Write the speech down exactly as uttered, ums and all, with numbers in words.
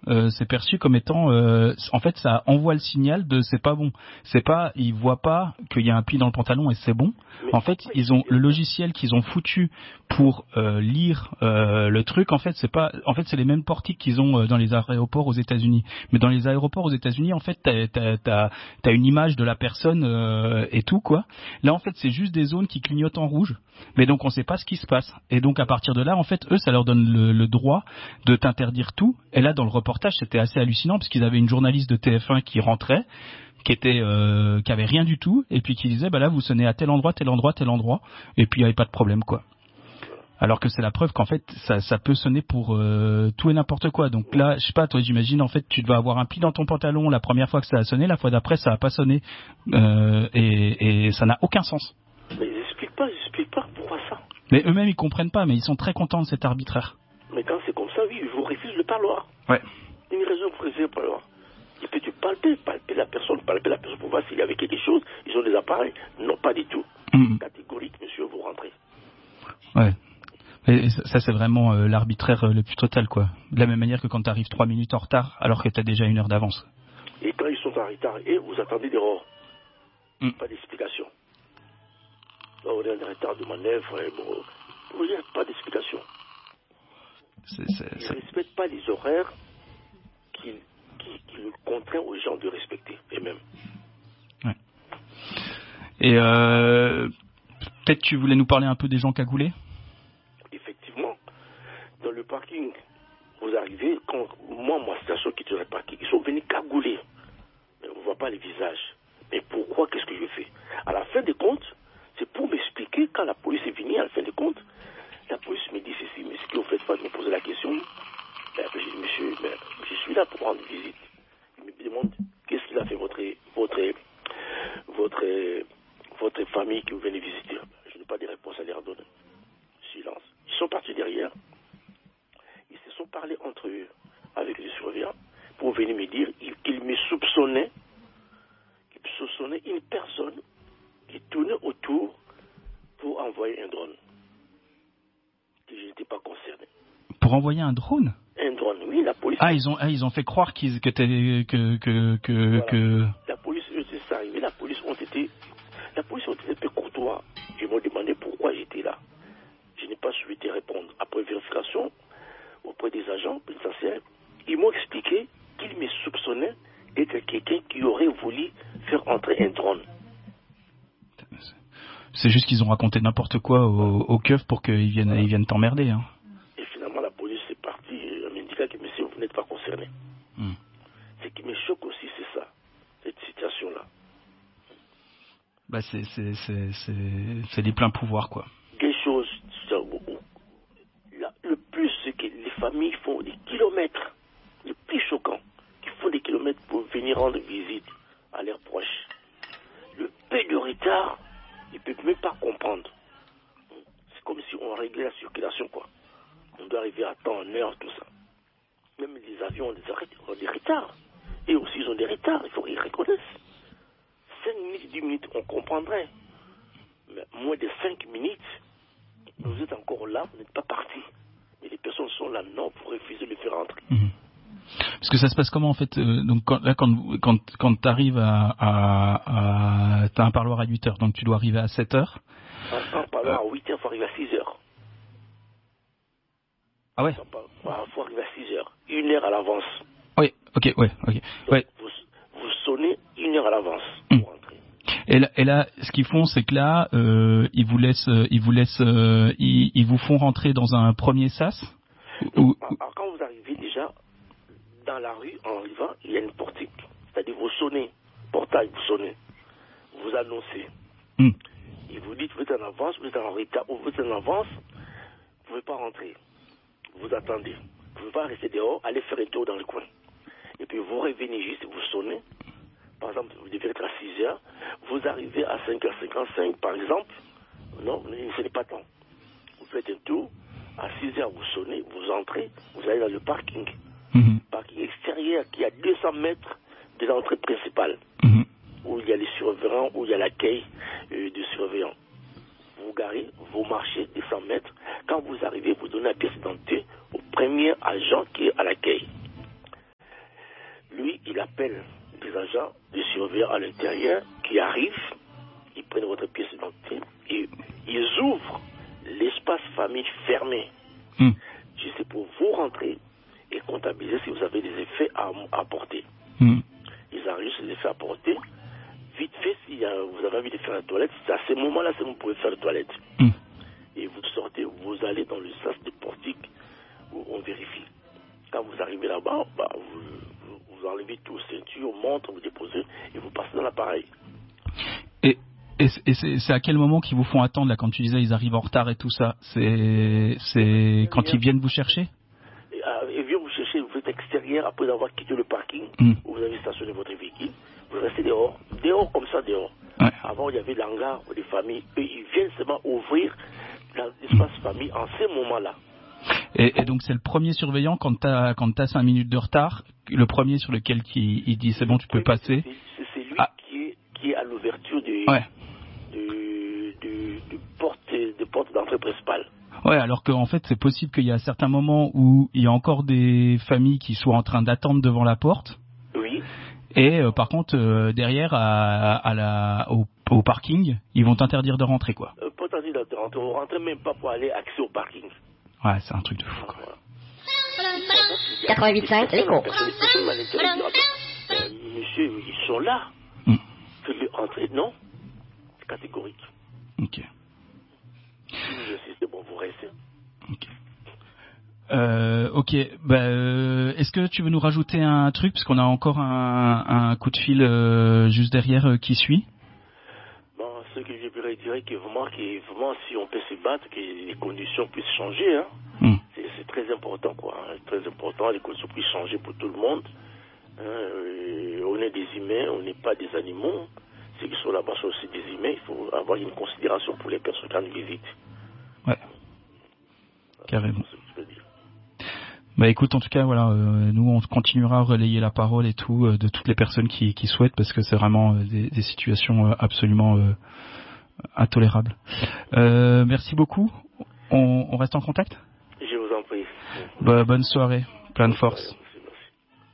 euh, c'est perçu comme étant, euh, en fait, ça envoie le signal de c'est pas bon. C'est pas, ils voient pas qu'il y a un pli dans le pantalon et c'est bon. Mais en fait, ils ont le logiciel qu'ils ont foutu pour euh, lire euh, le truc. En fait, c'est pas, en fait, c'est les mêmes portiques qu'ils ont euh, dans les aéroports aux États-Unis. Mais dans les aéroports aux États-Unis, en fait, t'as, t'as, t'as, t'as une image de la personne euh, et tout quoi. Là, en fait, c'est juste des zones qui clignotent en rouge. Mais donc, on sait pas ce qui se passe. Et donc, à partir de là, en fait, eux, ça leur donne le, le droit de t'interdire tout. Et là, dans le reportage, c'était assez hallucinant parce qu'ils avaient une journaliste de T F un qui rentrait, qui était, euh, qui avait rien du tout, et puis qui disait, bah là, vous sonnez à tel endroit, tel endroit, tel endroit, et puis il n'y avait pas de problème, quoi. Alors que c'est la preuve qu'en fait, ça, ça peut sonner pour euh, tout et n'importe quoi. Donc là, je sais pas, toi, j'imagine, en fait, tu vas avoir un pli dans ton pantalon la première fois que ça a sonné, la fois d'après, ça a pas sonné, euh, et, et ça n'a aucun sens. Mais ils expliquent pas, ils expliquent pas pourquoi ça. Mais eux-mêmes, ils comprennent pas, mais ils sont très contents de cet arbitraire. Mais quand c'est comme ça, oui, je vous refuse le parloir. Ouais. Une raison pour refuser le parloir. Et puis tu palpes, palper la personne, palper la personne pour voir s'il y avait quelque chose. Ils ont des appareils. Non, pas du tout. Mmh. Catégorique, monsieur, vous rentrez. Ouais. Et ça, c'est vraiment euh, l'arbitraire euh, le plus total, quoi. De la même manière que quand tu arrives trois minutes en retard, alors que tu as déjà une heure d'avance. Et quand ils sont en retard, et vous attendez dehors. Mmh. Pas d'explication. Là, on est en retard de manœuvre, et bon, vous n'avez pas d'explication. C'est, c'est, ils c'est... ne respectent pas les horaires qui, qui, qui le contraignent aux gens de respecter, eux-mêmes. Ouais. Et euh, peut-être tu voulais nous parler un peu des gens cagoulés ? Effectivement, dans le parking, vous arrivez, quand moi, ma station qui est sur le parking, ils sont venus cagouler. Mais on ne voit pas les visages. Mais pourquoi, qu'est-ce que je fais ? À la fin des comptes, c'est pour m'expliquer, quand la police est venue, à la fin des comptes, la police me dit ceci, mais ce que vous faites pas, je me pose la question. Ben, je dis, monsieur, ben, je suis là pour rendre visite. Il me demande, qu'est-ce qu'il a fait votre, votre, votre, votre famille que vous venez visiter ? Je n'ai pas de réponse à leur donner. Silence. Ils sont partis derrière. Ils se sont parlé entre eux avec les surveillants pour venir me dire qu'ils me soupçonnaient, qu'ils soupçonnaient une personne qui tournait autour pour envoyer un drone. Que je n'étais pas concerné. Pour envoyer un drone ? Un drone, oui, la police. Ah, ils ont, ah, ils ont fait croire qu'ils, que t'es, que, que, que, voilà. que... La police, eux, c'est ça arrivé. La police ont été, la police ont été un peu courtois. Ils m'ont demandé pourquoi j'étais là. Je n'ai pas souhaité répondre. Après vérification auprès des agents pénitentiaires, ils m'ont expliqué qu'ils me soupçonnaient d'être quelqu'un qui aurait voulu faire entrer un drone. C'est juste qu'ils ont raconté n'importe quoi au, au keuf pour qu'ils viennent, voilà. Ils viennent t'emmerder. Hein. Et finalement, la police est partie en m'indiquant que monsieur, vous n'êtes pas concerné. Hmm. Ce qui me choque aussi, c'est ça, cette situation-là. Bah, c'est, c'est, c'est, c'est, c'est des pleins pouvoirs, quoi. Des choses, le plus, c'est que les familles font des kilomètres, le plus choquant, qu'ils font des kilomètres pour venir rendre visite à leurs proches. Le peu de retard, ils ne peuvent même pas comprendre. C'est comme si on réglait la circulation, quoi. On doit arriver à temps, en heure, tout ça. Même les avions ont des, ont des retards. Et aussi, ils ont des retards, il faut qu'ils reconnaissent. cinq minutes, dix minutes, on comprendrait. Mais moins de cinq minutes, vous êtes encore là, vous n'êtes pas partis. Mais les personnes sont là, non, pour refuser de le faire entrer. Mmh. Parce que ça se passe comment, en fait euh, donc quand, là, quand, quand, quand tu arrives à... à, à tu as un parloir à huit heures, donc tu dois arriver à sept heures. Un, un parloir euh... à huit heures, il faut arriver à six heures. Ah ouais ? Il faut arriver à six heures. Une heure à l'avance. Oui, ok, ouais, ok. Donc, ouais. Vous, vous sonnez une heure à l'avance mmh. pour entrer. Et là, et là, ce qu'ils font, c'est que là, euh, ils vous laissent, ils vous laissent, euh, ils, ils vous font rentrer dans un premier sas. Donc, ou... alors, quand vous arrivez déjà dans la rue, en arrivant, il y a une portique. C'est-à-dire, vous sonnez, portail, vous sonnez, vous annoncez. Mm. Et vous dites, vous êtes en avance, vous êtes en retard, ou vous êtes en avance, vous ne pouvez pas rentrer. Vous attendez. Vous ne pouvez pas rester dehors, aller faire un tour dans le coin. Et puis, vous revenez juste, vous sonnez. Par exemple, vous devez être à six heures, vous arrivez à cinq heures cinquante-cinq, par exemple. Non, ce n'est pas temps. Vous faites un tour, à six heures, vous sonnez, vous entrez, vous allez dans le parking. Mm-hmm. Parking extérieur qui est à deux cents mètres de l'entrée principale, mm-hmm. où il y a les surveillants, où il y a l'accueil euh, des surveillants. Vous garez, vous marchez deux cents mètres. Quand vous arrivez, vous donnez la pièce d'identité au premier agent qui est à l'accueil. il appelle des agents, des surveillants à l'intérieur qui arrivent, ils prennent votre pièce d'identité et ils ouvrent l'espace famille fermé. Mm. C'est pour vous rentrer et comptabiliser si vous avez des effets à apporter. Mm. Ils enregistrent les effets à apporter. Vite fait, si vous avez envie de faire la toilette, c'est à ce moment-là que vous pouvez faire la toilette. Mm. Et vous sortez, vous allez dans le sas de portique où on vérifie. Quand vous arrivez là-bas, bah, vous, vous, vous enlevez tout, ceinture, montre, vous déposez et vous passez dans l'appareil. Et, et, et c'est, c'est à quel moment qu'ils vous font attendre là, quand tu disais ils arrivent en retard et tout ça? C'est, c'est quand ils viennent vous chercher? Et, euh, ils viennent vous chercher, vous êtes extérieur après avoir quitté le parking, mm. où vous avez stationné votre véhicule, vous restez dehors, dehors comme ça, dehors. Ouais. Avant, il y avait l'hangar des familles, eux, ils viennent seulement ouvrir l'espace mm. famille en ce moment-là. Et, et donc c'est le premier surveillant quand t'as quand t'as cinq minutes de retard, le premier sur lequel qui il dit c'est bon tu peux passer. C'est, c'est, c'est lui ah. qui est qui est à l'ouverture de ouais. de, de, de porte de porte d'entrée principale. Ouais, alors qu'en fait c'est possible qu'il y a certains moments où il y a encore des familles qui soient en train d'attendre devant la porte. Oui. Et euh, par contre euh, derrière à, à la au, au parking ils vont t'interdire de rentrer quoi. Euh, pas t'interdire de rentrer, on rentre même pas pour aller accès au parking. Ouais, c'est un truc de fou, quoi. quatre-vingt-huit cinq, l'écho. Monsieur, ils sont là. Mm. Faites-le entrer, non? C'est catégorique. Ok. Si vous insistez, bon, vous restez. Ok. Euh, ok. Bah, euh, est-ce que tu veux nous rajouter un truc, parce qu'on a encore un, un coup de fil euh, juste derrière euh, qui suit? Bon, ce que je voudrais dire, que vraiment, que vraiment, si on peut se battre, que les conditions puissent changer, hein. Mm. C'est, c'est très important, quoi. Hein. C'est très important, les conditions puissent changer pour tout le monde. Hein. On est des humains, on n'est pas des animaux. Ceux qui sont là-bas sont aussi des humains. Il faut avoir une considération pour les personnes qui nous visitent. Ouais. Carrément. Bah écoute, en tout cas, voilà, euh, nous on continuera à relayer la parole et tout euh, de toutes les personnes qui, qui souhaitent, parce que c'est vraiment euh, des, des situations euh, absolument euh, intolérables. Euh, merci beaucoup. On, on reste en contact. Je vous en prie. Bah, bonne soirée, plein de force.